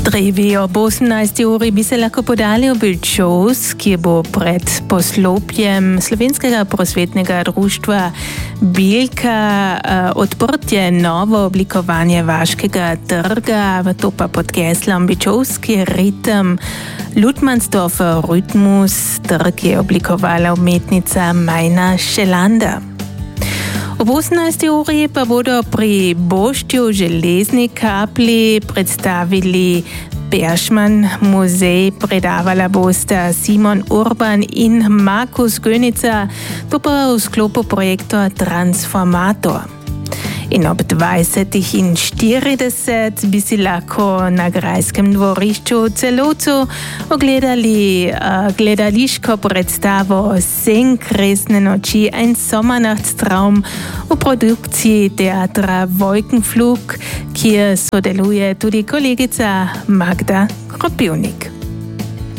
Drevi o 18 uri bi se lahko podali obilčovs, ki bo pred poslopjem Slovenskega prosvetnega društva Bilka odprtje novo oblikovanje vaškega trga, to pa pod geslom Bičovski ritem Ludmansdorfer Rhythmus. Trg je oblikovala umetnica Majna Šelanda. Ob 18. uri pa bodo pri Boštju železni kapli predstavili Beršman muzej, predavala bosta Simon Urban in Markus Gönica, to pa v sklopu projekta Transformator. In ob 20:40 bi si lahko na Grajskem dvorišču Celovcu ogledali gledališko predstavo Sen kresne noči, ein Sommernachtstraum v produkciji teatra Wolkenflug, kjer sodeluje tudi kolegica Magda Kropivnik.